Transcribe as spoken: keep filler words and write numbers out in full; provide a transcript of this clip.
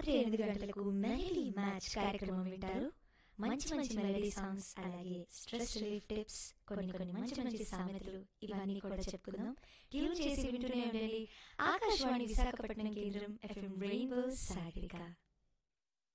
రాత్రి ఎనిమిది గంటలకు మెలడీ మ్యాచ్ కార్యక్రమం వింటారు. మంచి మంచి మెలడీ సాంగ్స్, అలాగే స్ట్రెస్ రిలీఫ్ టిప్స్, కొన్ని కొన్ని మంచి మంచి సామెతలు, ఇవన్నీ కూడా చెప్పుకుందాం. ట్యూన్ చేసి వింటూనే ఉండండి ఆకాశవాణి విశాఖపట్నం కేంద్రం ఎఫ్ఎం రెయిన్బో సాగరిక.